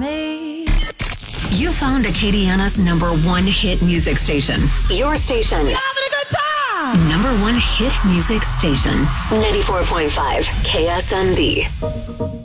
me. You found Acadiana's #1 hit music station. Your station. Having a good time. #1 hit music station. 94.5 KSNB.